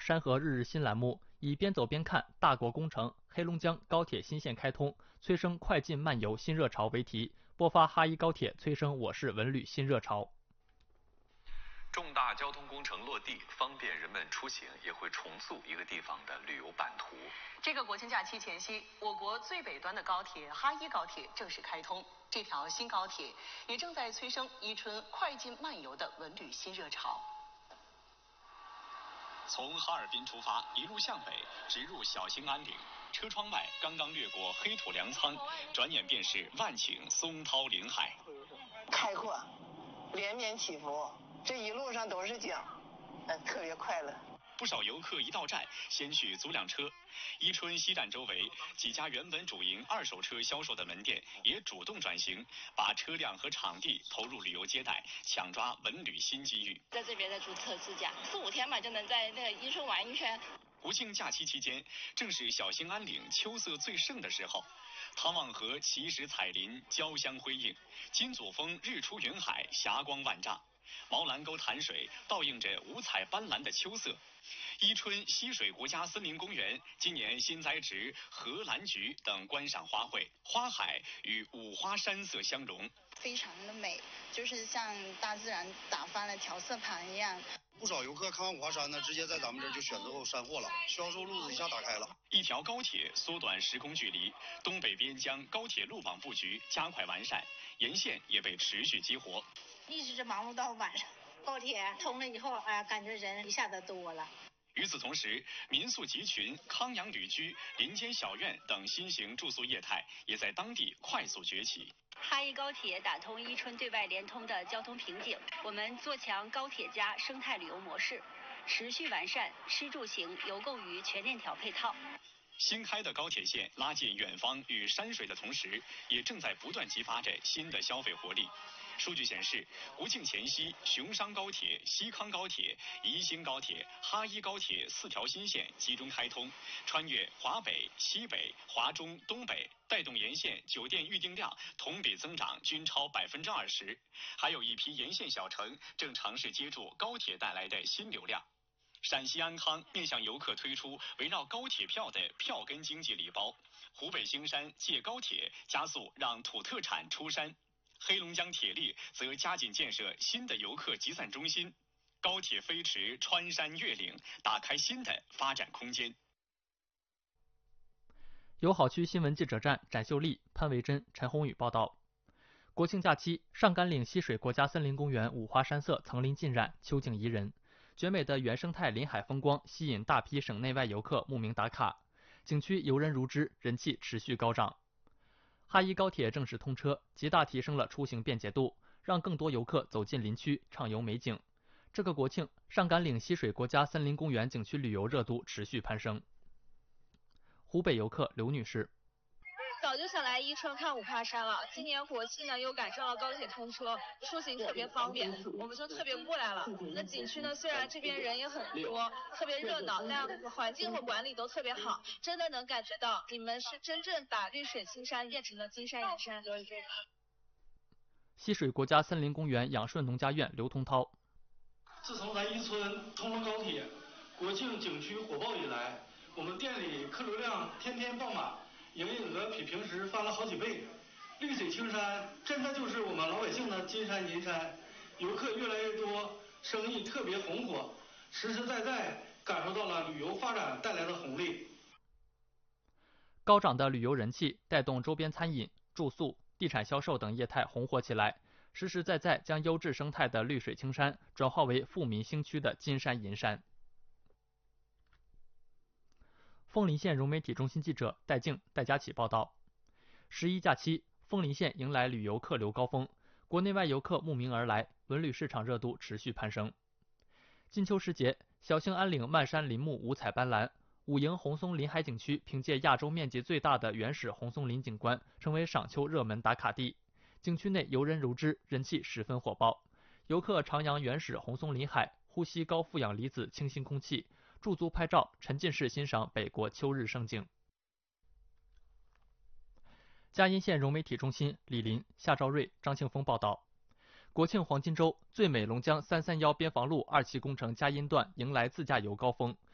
山河日日新栏目以边走边看大国工程黑龙江高铁新线开通，催生快进慢游新热潮为题，播发哈一高铁催生我市文旅新热潮。 重大交通工程落地，方便人们出行，也会重塑一个地方的旅游版图。 这个国庆假期前夕，我国最北端的高铁哈一高铁正式开通。这条新高铁也正在催生伊春快进慢游的文旅新热潮。 从哈尔滨出发，一路向北，直入小兴安岭。车窗外刚刚掠过黑土粮仓，转眼便是万顷松涛林海， 开阔，连绵起伏。这一路上都是景，特别快乐。 不少游客一到站，先去租辆车。伊春西站周围几家原本主营二手车销售的门店，也主动转型，把车辆和场地投入旅游接待，抢抓文旅新机遇。 在这边的注册自驾，4、5天嘛，就能在那个伊春玩一圈。 国庆假期期间，正是小兴安岭秋色最盛的时候。汤旺河奇石彩林，交相辉映；金祖峰日出云海，霞光万丈。毛兰沟潭水倒映着五彩斑斓的秋色。伊春溪水国家森林公园今年新栽植荷兰菊等观赏花卉，花海与五花山色相融， 非常的美，就是像大自然打翻了调色盘一样。 不少游客看完五花山呢，直接在咱们这儿就选择后山货了，销售路子一下打开了。 一条高铁缩短时空距离，东北边疆高铁路网布局加快完善，沿线也被持续激活。 一直忙碌到晚上，高铁通了以后，感觉人一下子多了。 与此同时，民宿集群、康养旅居、林间小院等新型住宿业态也在当地快速崛起。 哈一高铁打通伊春对外联通的交通瓶颈，我们做强高铁加生态旅游模式，持续完善吃住行游购娱全链条配套。 新开的高铁线拉近远方与山水的同时，也正在不断激发着新的消费活力。数据显示，国庆前夕，雄商高铁、西康高铁、宜兴高铁、哈一高铁4条新线集中开通，穿越华北、西北、华中、东北，带动沿线酒店预订量同比增长均超20%。还有一批沿线小城正尝试接住高铁带来的新流量。陕西安康面向游客推出围绕高铁票的票根经济礼包，湖北兴山借高铁加速让土特产出山。黑龙江铁力则加紧建设新的游客集散中心，高铁飞驰穿山越岭，打开新的发展空间。 友好区新闻记者站展秀丽、潘维珍、陈宏宇报道。国庆假期，上甘岭溪水国家森林公园五花山色层林尽染，秋景宜人，绝美的原生态林海风光吸引大批省内外游客慕名打卡，景区游人如织，人气持续高涨。哈一高铁正式通车，极大提升了出行便捷度，让更多游客走进林区畅游美景。这个国庆，上甘岭溪水国家森林公园景区旅游热度持续攀升。湖北游客刘女士： 早就想来伊春看五花山了，今年国庆呢又赶上了高铁通车，出行特别方便，我们就特别过来了。那景区呢，虽然这边人也很多，特别热闹，但环境和管理都特别好，真的能感觉到你们是真正把绿水青山变成了金山银山。 溪水国家森林公园养顺农家院刘通涛： 自从咱伊春通了高铁，国庆景区火爆以来，我们店里客流量天天爆满，营业额比平时翻了好几倍。绿水青山真的就是我们老百姓的金山银山，游客越来越多，生意特别红火，实实在在感受到了旅游发展带来的红利。 高涨的旅游人气带动周边餐饮、住宿、地产销售等业态红火起来，实实在在将优质生态的绿水青山转化为富民兴区的金山银山。枫林县融媒体中心记者戴静、戴佳琪报道。11假期，枫林县迎来旅游客流高峰，国内外游客慕名而来，文旅市场热度持续攀升。金秋时节，小兴安岭漫山林木五彩斑斓，武营红松林海景区凭借亚洲面积最大的原始红松林景观，成为赏秋热门打卡地。景区内游人如织，人气十分火爆。游客徜徉原始红松林海，呼吸高负氧离子清新空气，驻足拍照，沉浸式欣赏北国秋日盛景。嘉荫县融媒体中心李林、夏兆瑞、张庆峰报道。国庆黄金周，最美龙江331边防路2期工程嘉荫段迎来自驾游高峰，